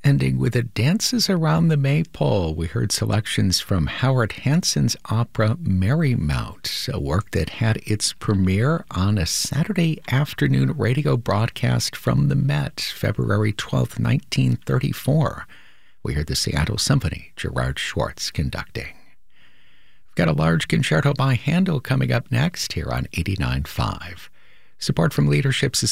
ending with the Dances Around the Maypole. We heard selections from Howard Hanson's opera Merrymount, a work that had its premiere on a Saturday afternoon radio broadcast from the Met, February 12, 1934. We heard the Seattle Symphony, Gerard Schwartz conducting. We've got a large concerto by Handel coming up next here on 89.5. Support from Leadership Society